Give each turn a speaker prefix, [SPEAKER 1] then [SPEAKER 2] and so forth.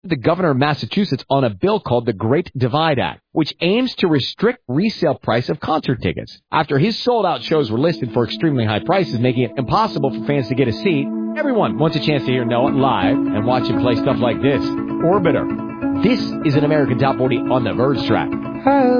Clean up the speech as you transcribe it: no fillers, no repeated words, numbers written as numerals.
[SPEAKER 1] the governor of Massachusetts on a bill called the Great Divide Act, which aims to restrict resale price of concert tickets. After his sold-out shows were listed for extremely high prices, making it impossible for fans to get a seat, everyone wants a chance to hear Noah live and watch him play stuff like this. Orbiter. This is an American Top 40 on the Verge track.